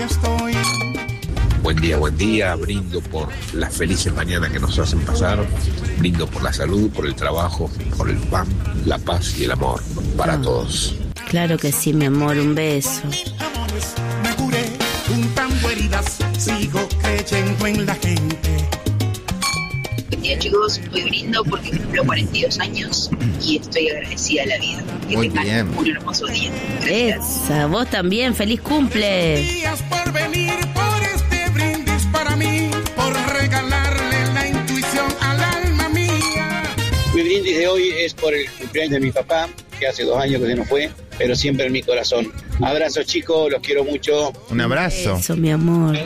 estoy. Buen día, brindo por las felices mañanas que nos hacen pasar, brindo por la salud, por el trabajo, por el pan, la paz y el amor, para todos. Claro que sí, mi amor, un beso. Me curé juntando heridas, sigo creyendo en la gente. Buen día, chicos, hoy brindo porque cumplo 42 años y estoy agradecida a la vida. Que Muy tengan bien. un hermoso día. Gracias. Esa, vos también, feliz cumple. Días por venir, por este brindis para mí, por regalarle la intuición al alma mía. Mi brindis de hoy es por el cumpleaños de mi papá, que hace 2 años que se nos fue, pero siempre en mi corazón. Abrazos, chicos, los quiero mucho. Un abrazo. Eso, mi amor.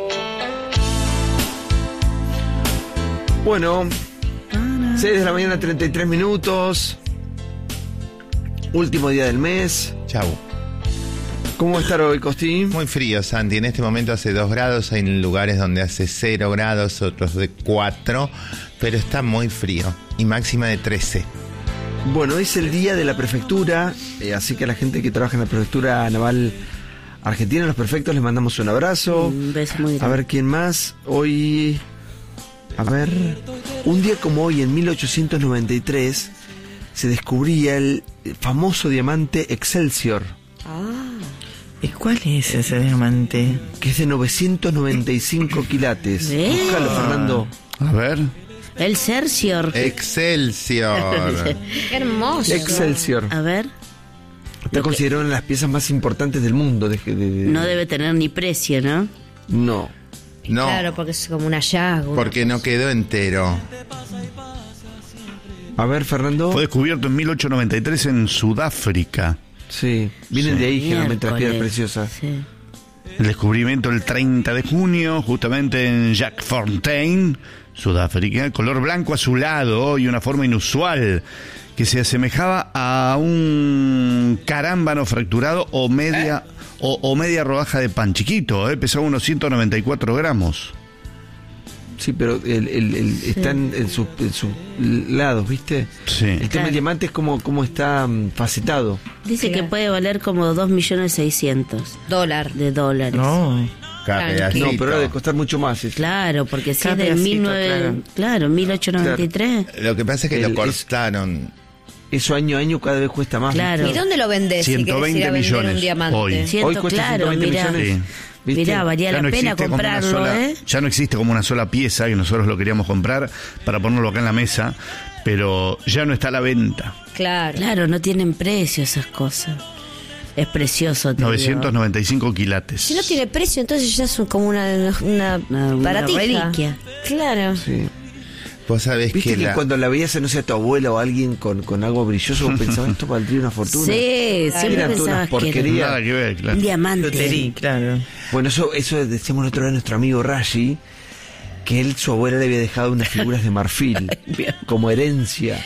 Bueno, 6 de la mañana, 33 minutos. Último día del mes. Chau. ¿Cómo va a estar hoy, Costi? Muy frío, Santi. En este momento hace 2 grados. Hay lugares donde hace 0 grados, otros de 4. Pero está muy frío. Y máxima de 13. Bueno, es el día de la prefectura, así que a la gente que trabaja en la prefectura naval argentina, los prefectos, les mandamos un abrazo. Un beso muy grande. A ver quién más. Hoy, a ver, un día como hoy, en 1893, se descubría el famoso diamante Excelsior, ¿Y cuál es ese diamante? que es de 995 quilates. Búscalo, Fernando. A ver. El Cercior. Excelsior. Qué hermoso. Excelsior. A ver, Está considerado una de las piezas más importantes del mundo. no debe tener ni precio, ¿no? No. No, Claro, porque es como un hallazgo. porque no quedó entero. A ver, Fernando. Fue descubierto en 1893 en Sudáfrica. Sí, vienen de ahí generalmente las piedras Miércoles. preciosas. Sí. El descubrimiento el 30 de junio, justamente en Jackfontein, Sudáfrica. Color blanco azulado y una forma inusual que se asemejaba a un carámbano fracturado o media rodaja de pan chiquito. Pesaba unos 194 gramos. Sí, pero están en sus lados, ¿viste? Sí. El tema Claro. del diamante es como está facetado. Dice que Claro. puede valer como 2.600.000 de dólares. No. Cada pedacito. No, pero debe costar mucho más. Claro, porque si Cada es de pedacito, 1893. Lo que pasa es que lo El- cortaron. Eso año a año cada vez cuesta más. Claro. ¿Y dónde lo vendés si querés 120 ir a vender millones un diamante? hoy. Hoy cuesta Claro, 120 mirá. millones. Sí. ¿Viste? Mirá, valía la pena existe como una comprarlo, sola- ¿eh? Ya no existe como una sola pieza, que nosotros lo queríamos comprar para ponerlo acá en la mesa, pero ya no está a la venta. Claro. Claro, no tienen precio esas cosas. Es precioso. te 995 quilates. Si no tiene precio, entonces ya son como una Una baratija. reliquia. Claro. Sí. Vos sabés ¿Viste que que cuando la veías, no sé, a tu abuela o a alguien con algo brilloso, vos pensabas, esto valdría una fortuna? Sí, siempre Eran todas pensabas unas que era porquerías. Nada que ver, un claro. diamante. Lotería, claro. Bueno, eso decíamos el otro día a nuestro amigo Rashi, que su abuela le había dejado unas figuras de marfil como herencia.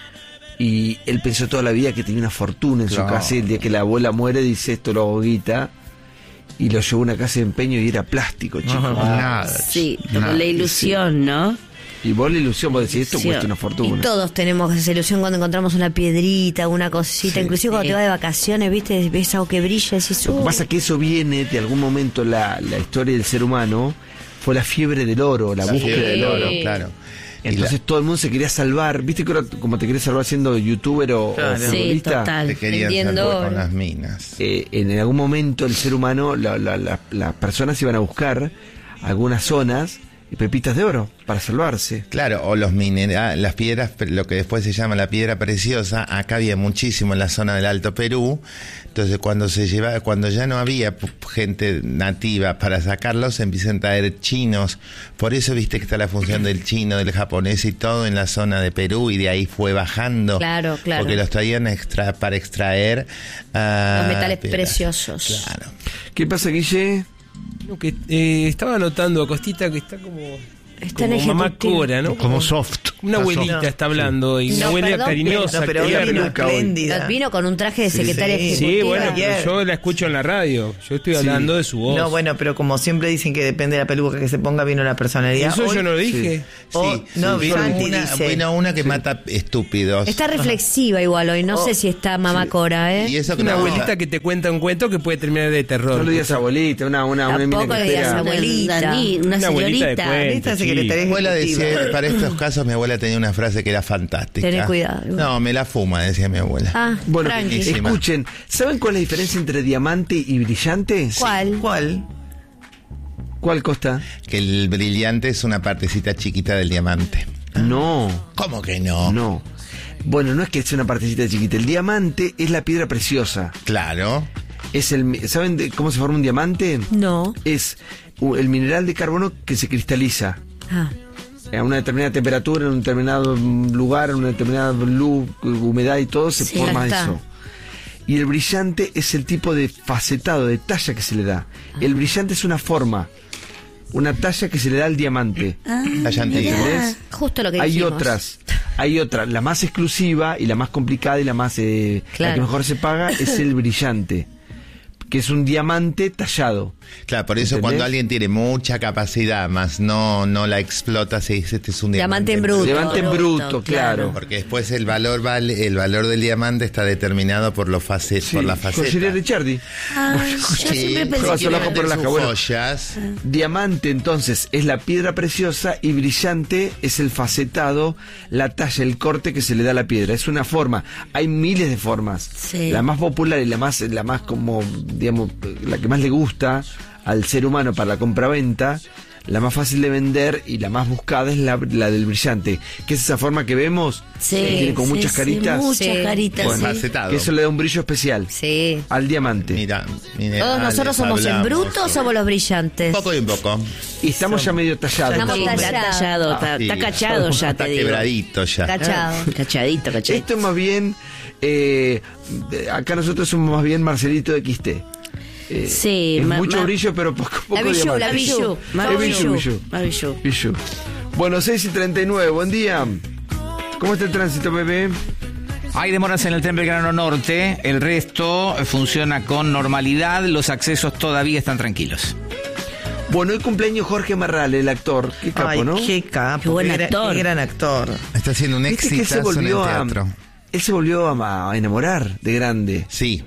Y él pensó toda la vida que tenía una fortuna en su Claro. casa, y el día que la abuela muere dice, esto lo hago guita, y lo llevó a una casa de empeño y era plástico, chicos. Nada. Sí, nada. con la ilusión, ¿no? Y vos la ilusión, vos decís, esto Sí. cuesta una Y fortuna. todos tenemos esa ilusión cuando encontramos una piedrita, una cosita. Inclusive cuando te vas de vacaciones, viste, ves algo que brilla y decís, Lo que pasa es que eso viene de algún momento, la historia del ser humano fue la fiebre del oro, la búsqueda fiebre del del oro. oro, claro. Y Entonces todo el mundo se quería salvar. ¿Viste que ahora como te querés salvar siendo youtuber o Claro. Sí, futbolista? total. te querían vendiendo salvar oro. con las minas. En algún momento el ser humano, las personas iban a buscar algunas zonas y pepitas de oro para salvarse. Claro, o los minerales, las piedras, lo que después se llama la piedra preciosa. Acá había muchísimo en la zona del Alto Perú. Entonces cuando ya no había gente nativa para sacarlos, se empiezan a traer chinos. Por eso viste que está la función del chino, del japonés y todo en la zona de Perú, y de ahí fue bajando. Claro, claro. Porque los traían para extraer los metales piedras. preciosos. Claro. ¿Qué pasa, Guille? Lo que estaba notando, Costita, que está como Está en mamá ejecutivo. Cora, ¿no? Como soft. Una abuelita está hablando y una No, abuela perdón, cariñosa. pero tierna. vino espléndida. Vino con un traje de secretaria sí. ejecutiva. Sí, bueno, pero Ayer. yo la escucho en la radio. Yo estoy hablando de su voz. No, bueno, pero como siempre dicen que depende de la peluca que se ponga, vino la personalidad. Eso Hoy- yo no lo dije. No, vino Santi una, dice- vino una que mata estúpidos. Está reflexiva igual hoy, no sé si está mamacora, ¿eh? Y eso que Una no- abuelita que te cuenta un cuento que puede terminar de terror. No le digas abuelita, una Tampoco le digas espera. abuelita. Una abuelita de señorita. cuento, Esta secretaria Mi abuela ejecutiva. decía, para estos casos mi abuela tenía una frase que era fantástica. Tené cuidado. No, me la fuma, decía mi abuela. Ah, Bueno, tranqui. buenísima. escuchen, ¿saben cuál es la diferencia entre diamante y brillante? ¿Cuál? ¿Cuál? ¿Cuál, Costa? Que el brillante es una partecita chiquita del diamante. No, ¿Cómo que no? no. Bueno, no es que sea una partecita chiquita. El diamante es la piedra preciosa. Claro. ¿Saben cómo se forma un diamante? No. Es el mineral de carbono que se cristaliza Ah. a una determinada temperatura, en un determinado lugar, en una determinada luz, humedad y todo, se Sí, forma ya está. eso. Y el brillante es el tipo de facetado, de talla que se le da. El brillante es una forma, una talla que se le da al diamante. Talla antigua. ¿Entendés? Justo lo que Hay dijimos. hay otra, la más exclusiva y la más complicada y la más la Claro. que mejor se paga es el brillante, que es un diamante tallado. Claro, por eso ¿Entendés? cuando alguien tiene mucha capacidad, más no la explota, se dice este es un Diamante en bruto. Diamante en bruto, claro. Porque después el valor del diamante está determinado por lo por la faceta. Joyería Ricciardi. Yo siempre pensé Vas que a la era- comprar las sus cabuelas. joyas. Diamante entonces es la piedra preciosa y brillante es el facetado, la talla, el corte que se le da a la piedra. Es una forma. Hay miles de formas. Sí. La más popular y la más como, digamos, la que más le gusta al ser humano para la compraventa, la más fácil de vender y la más buscada es la del brillante, que es esa forma que vemos, Sí, que tiene con sí, muchas sí, caritas. muchas Sí. caritas, Bueno, sí. facetado. Que eso le da un brillo especial Sí. al diamante. Mira, ¿Todos nosotros somos en bruto o somos los brillantes? Un poco y un poco. Y estamos ya medio tallados. Estamos Sí, está tallados. tallado, Sí, está cachado ya, está te digo. quebradito ya. Cachado. Cachadito. Esto es más bien, acá nosotros somos más bien Marcelito de Quisté. Sí, es ma- mucho ma- brillo, pero poco La Bijou, diamante. la Bijou. Más Bijou, Bijou. Bijou. Bijou. Bueno, 6:39, buen día. ¿Cómo está el tránsito, bebé? Hay demoras en el tren Belgrano Norte, el resto funciona con normalidad, los accesos todavía están tranquilos. Bueno, hoy cumpleaños Jorge Marral, el actor. Qué capo, Ay, ¿no? qué capo. Qué buen actor. Qué gran actor. Está haciendo un ¿Viste que él exitazo en el teatro. él se volvió a enamorar de grande? Sí.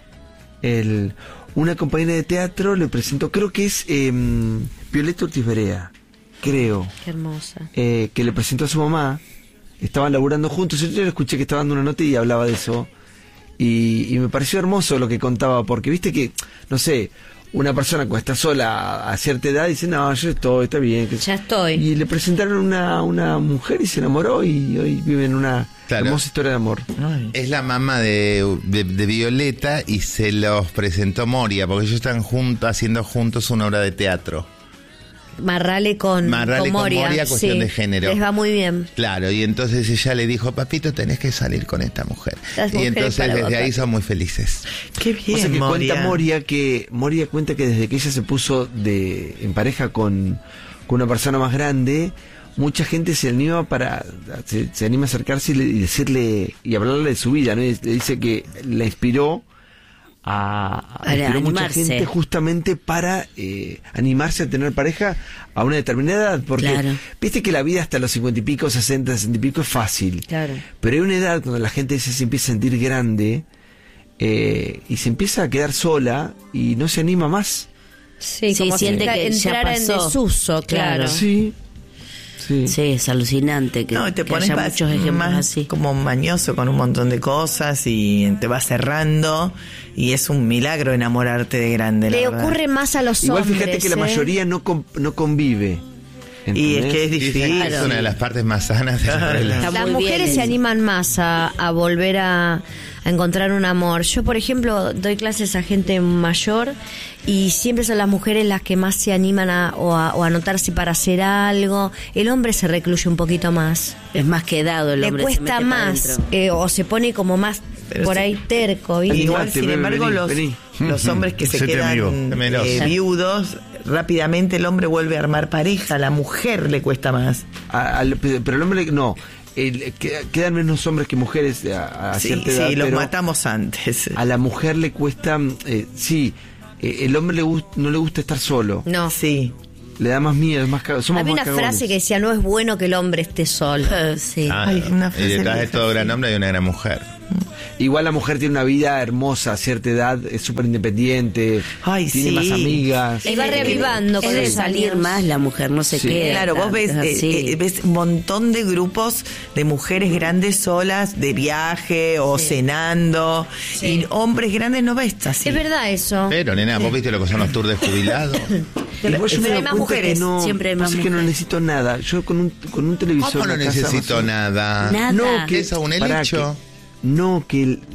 Una compañera de teatro le presentó, creo que es Violeta Ortiz Berea, creo, Qué hermosa. que le presentó a su mamá. Estaban laburando juntos. Yo le escuché que estaba dando una nota y hablaba de eso. Y me pareció hermoso lo que contaba, porque viste que, no sé, una persona cuando está sola a cierta edad dice, no, yo está bien. Ya estoy. Y le presentaron una mujer y se enamoró y hoy viven una Claro. hermosa historia de amor. Es la mamá de Violeta y se los presentó Moria, porque ellos están haciendo juntos una obra de teatro. Marrale con Moria, cuestión sí, de género. les va muy bien. Claro, y entonces ella le dijo, papito, tenés que salir con esta mujer. Las Y mujeres entonces para desde ahí votar. son muy felices. Qué O sea bien, que Moria. cuenta Moria cuenta que desde que ella se puso en pareja con una persona más grande, mucha gente se anima se anima a acercarse y decirle y hablarle de su vida, ¿no? Y le dice que la inspiró inspiró mucha animarse. gente justamente para animarse a tener pareja a una determinada edad, porque Claro. viste que la vida hasta los 50 y pico, 60 y pico es fácil. Claro. Pero hay una edad cuando la gente se empieza a sentir grande y se empieza a quedar sola y no se anima más. Sí, Sí, como si siente que ya entrara en pasó. desuso, claro. Sí. Sí. Sí, es alucinante que, No, y te que pones haya muchos ejemplos más así. como mañoso con un montón de cosas y te vas cerrando y es un milagro enamorarte de grande. Le la verdad. ocurre más a los Igual hombres. fíjate que la mayoría no convive. Y es que es Dicen difícil. que es una de las partes más sanas de la relación. Está Las muy mujeres bien se eso. animan más a volver a encontrar un amor. Yo, por ejemplo, doy clases a gente mayor y siempre son las mujeres las que más se animan o a anotarse para hacer algo. El hombre se recluye un poquito más. Es más quedado el Le hombre. se cuesta mete para más adentro. o se pone como más Pero por sí. ahí terco, ¿viste? Igual, Animate, sin bebé, embargo, vení. Los hombres que se quedan viudos, rápidamente el hombre vuelve a armar pareja, a la mujer le cuesta más. Pero el hombre no. Quedan menos hombres que mujeres a cierta edad. Sí, los matamos antes. A la mujer le cuesta, el hombre no le gusta estar solo. No. Sí. Le da más miedo, es más cagón. Había una frase que decía, no es bueno que el hombre esté solo. Sí. Y detrás de todo gran hombre hay una gran mujer. Igual la mujer tiene una vida hermosa a cierta edad, es súper independiente, tiene más amigas. Y va reavivando con de salir más la mujer, no se queda. Claro, vos ves un montón de grupos de mujeres grandes solas, de viaje o cenando, y hombres grandes no ves así. Es verdad eso. Pero, nena, ¿vos viste lo que son los tours de jubilados? Hay más mujeres, siempre hay más mujeres. Que no necesito nada, yo con un televisor... ¿Cómo no necesito nada? No, que es un helecho. No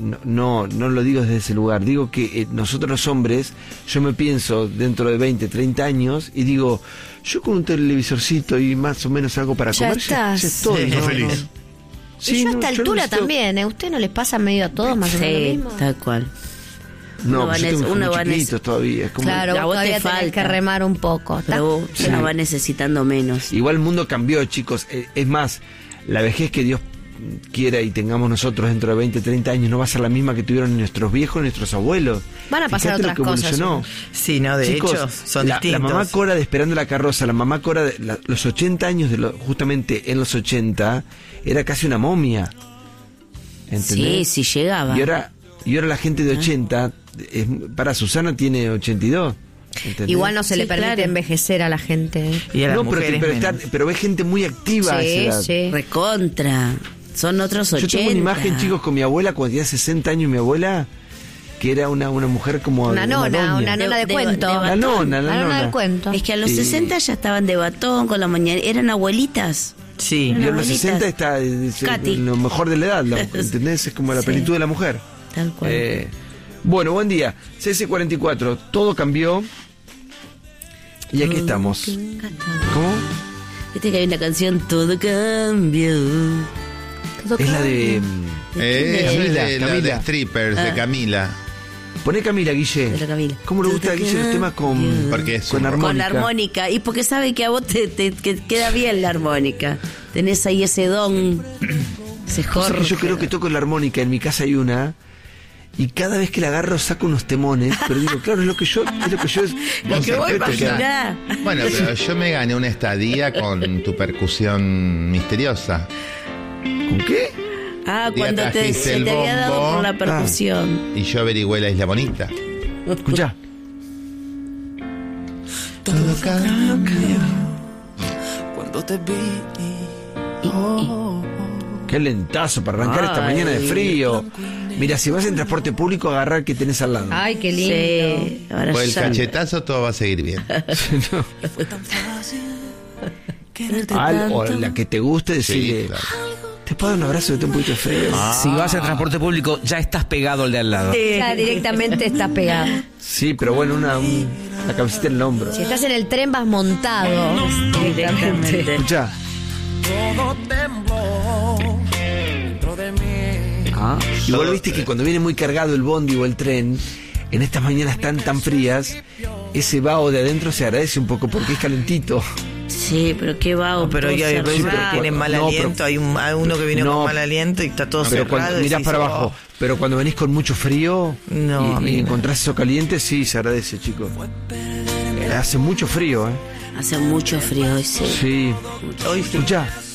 lo digo desde ese lugar, digo que nosotros los hombres, yo me pienso dentro de 20, 30 años y digo, yo con un televisorcito y más o menos algo para comer, ya estoy feliz. Y yo a esta altura también, ¿a usted no les pasa medio a todos más o menos lo mismo? Tal cual. No, pues yo tengo muy chiquitos todavía. Es como claro, vos todavía tenés que remar un poco. Pero uno va necesitando menos. Igual el mundo cambió, chicos. Es más, la vejez que Dios quiera y tengamos nosotros dentro de 20, 30 años no va a ser la misma que tuvieron nuestros viejos, nuestros abuelos. Van a pasar otras cosas. Sí, no, de chicos, hecho, son distintos. La mamá Cora de Esperando la Carroza, la mamá Cora de los 80 años, justamente en los 80, era casi una momia. ¿Entendés? Sí, llegaba. Y ahora la gente de 80, para Susana tiene 82. ¿Entendés? Igual no se le permite envejecer a la gente. Y a las pero ve gente muy activa a esa edad. Sí. Recontra. Son otros 80. Yo tengo una imagen, chicos, con mi abuela cuando tenía 60 años, mi abuela, que era una mujer como... Una nona de cuento. La nona del cuento. Es que a los 60 ya estaban de batón con la mañana, eran abuelitas. Sí. Y a los 60 está lo mejor de la edad, ¿entendés? Es como la plenitud de la mujer. Tal cual. Bueno, buen día. CS44, todo cambió. Y aquí estamos. ¿Cómo? Viste que hay una canción, Todo cambió. Es la de... Camila. De Strippers, de Camila. Poné Camila, Guille. De la Camila. ¿Cómo le gusta a Guille los temas con armónica? Con armónica. Y porque sabe que a vos te queda bien la armónica. Tenés ahí ese don. Ese jorro. Yo creo que toco la armónica. En mi casa hay una. Y cada vez que la agarro saco unos temones. Pero digo, claro, es lo que yo lo que voy a imaginar. Bueno, pero yo me gané una estadía con tu percusión misteriosa. ¿Con qué? Cuando se te había dado por la percusión. Y yo averigüé la Isla Bonita. Escuchá. Todo cambió cuando te vi. Qué lentazo para arrancar esta mañana de frío. Mira, si vas en transporte público, agarrar que tenés al lado. Ay, qué lindo. Sí, ahora por el cachetazo todo va a seguir bien. O la que te guste, decirle... Sí, claro. ¿Te puedo dar un abrazo de un poquito de frío? Si vas en transporte público, ya estás pegado al de al lado. Ya directamente estás pegado. Sí, pero bueno, la cabecita en el hombro. Si estás en el tren, vas montado. Directamente. Escuchá. Todo tembló dentro de mí. Igual viste que cuando viene muy cargado el bondi o el tren, en estas mañanas tan frías, ese vaho de adentro se agradece un poco porque es calentito. Sí, pero qué vaho. Pero ya tienen mal aliento. Hay uno que vino con mal aliento y está todo cerrado. Pero cuando mirás para abajo. Pero cuando venís con mucho frío y encontrás eso caliente, sí, se agradece, chicos. Hace mucho frío, Hace mucho frío hoy, sí. Sí. Hoy escuchá.